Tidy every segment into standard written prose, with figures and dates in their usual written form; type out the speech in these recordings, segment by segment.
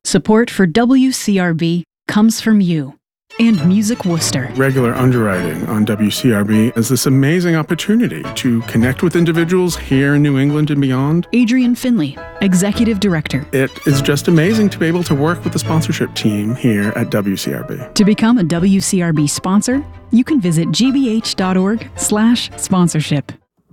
Support for WCRB comes from you and Music Worcester. Regular underwriting on WCRB is this amazing opportunity to connect with individuals here in New England and beyond. Adrian Finley, Executive Director. It is just amazing to be able to work with the sponsorship team here at WCRB. To become a WCRB sponsor, you can visit gbh.org/sponsorship.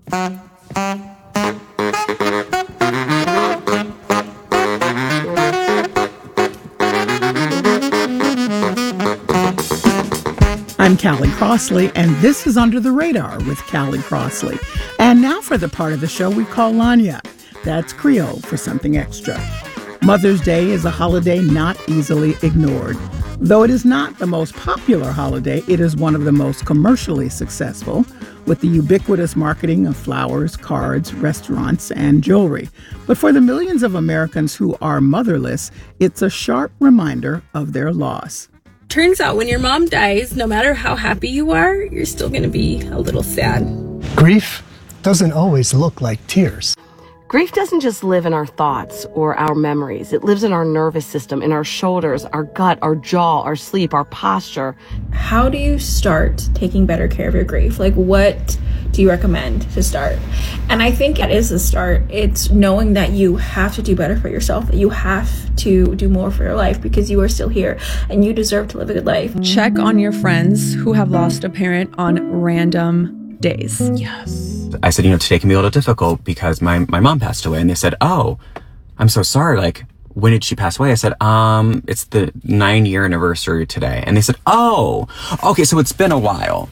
I'm Callie Crossley, and this is Under the Radar with Callie Crossley. And now for the part of the show we call Lanya. That's Creole for something extra. Mother's Day is a holiday not easily ignored. Though it is not the most popular holiday, it is one of the most commercially successful, with the ubiquitous marketing of flowers, cards, restaurants, and jewelry. But for the millions of Americans who are motherless, it's a sharp reminder of their loss. Turns out when your mom dies, no matter how happy you are, you're still going to be a little sad. Grief doesn't always look like tears. Grief doesn't just live in our thoughts or our memories. It lives in our nervous system, in our shoulders, our gut, our jaw, our sleep, our posture. How do you start taking better care of your grief? Like, what do you recommend to start? And I think that is the start. It's knowing that you have to do better for yourself, that you have to do more for your life because you are still here and you deserve to live a good life. Check on your friends who have lost a parent on random days. Yes. I said, today can be a little difficult because my mom passed away. And they said, oh, I'm so sorry. Like, when did she pass away? I said, it's the 9-year anniversary today. And they said, oh, okay, so it's been a while.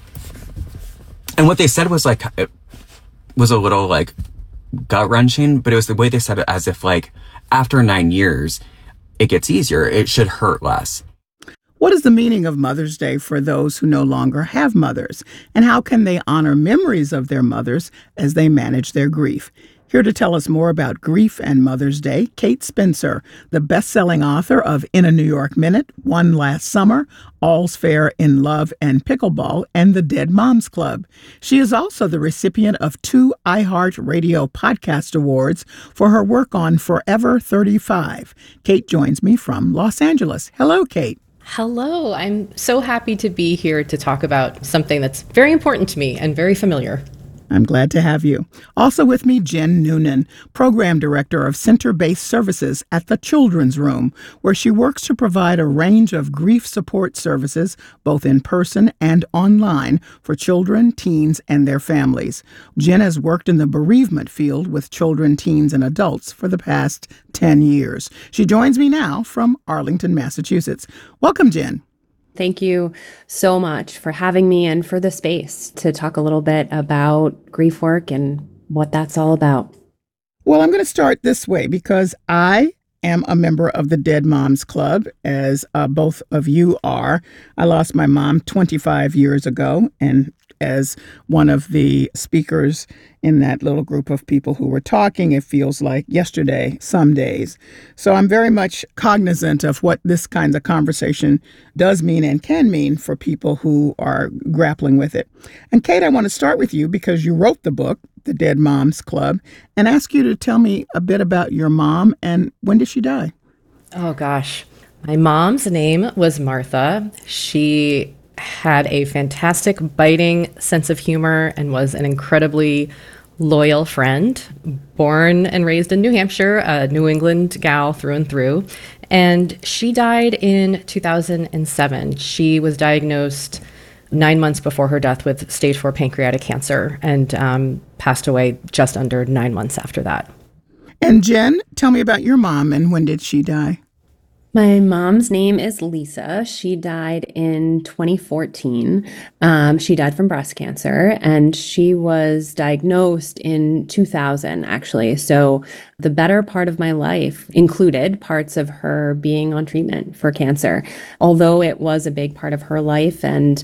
And what they said was like, it was a little like gut wrenching, but it was the way they said it as if like after 9 years, it gets easier. It should hurt less. What is the meaning of Mother's Day for those who no longer have mothers? And how can they honor memories of their mothers as they manage their grief? Here to tell us more about grief and Mother's Day, Kate Spencer, the best-selling author of In a New York Minute, One Last Summer, All's Fair in Love and Pickleball, and the Dead Moms Club. She is also the recipient of 2 iHeartRadio Podcast Awards for her work on Forever 35. Kate joins me from Los Angeles. Hello, Kate. Hello, I'm so happy to be here to talk about something that's very important to me and very familiar. I'm glad to have you. Also with me, Jen Noonan, Program Director of Center-Based Services at the Children's Room, where she works to provide a range of grief support services, both in person and online, for children, teens, and their families. Jen has worked in the bereavement field with children, teens, and adults for the past 10 years. She joins me now from Arlington, Massachusetts. Welcome, Jen. Thank you so much for having me and for the space to talk a little bit about grief work and what that's all about. Well, I'm going to start this way because I am a member of the Dead Moms Club, as both of you are. I lost my mom 25 years ago, and as one of the speakers in that little group of people who were talking, it feels like yesterday some days. So I'm very much cognizant of what this kind of conversation does mean and can mean for people who are grappling with it. And Kate, I want to start with you because you wrote the book, The Dead Moms Club, and ask you to tell me a bit about your mom and when did she die? Oh, gosh. My mom's name was Martha. She had a fantastic, biting sense of humor and was an incredibly loyal friend. Born and raised in New Hampshire, a New England gal through and through. And she died in 2007. She was diagnosed 9 months before her death with stage 4 pancreatic cancer and passed away just under 9 months after that. And Jen, tell me about your mom and when did she die? My mom's name is Lisa. She died in 2014. She died from breast cancer, and she was diagnosed in 2000, actually. So the better part of my life included parts of her being on treatment for cancer. Although it was a big part of her life and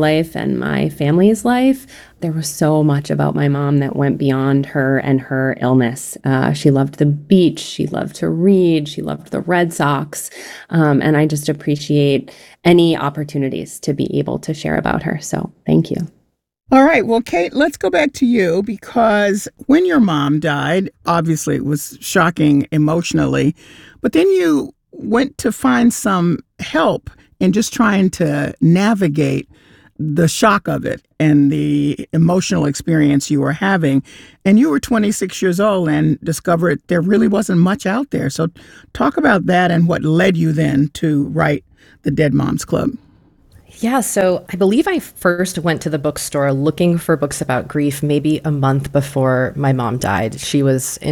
my family's life, there was so much about my mom that went beyond her and her illness. She loved the beach. She loved to read. She loved the Red Sox. And I just appreciate any opportunities to be able to share about her. So thank you. All right. Well, Kate, let's go back to you because when your mom died, obviously it was shocking emotionally, but then you went to find some help in just trying to navigate the shock of it and the emotional experience you were having. And you were 26 years old and discovered there really wasn't much out there. So talk about that and what led you then to write the Dead Moms Club. Yeah, so I believe I first went to the bookstore looking for books about grief maybe a month before my mom died. She was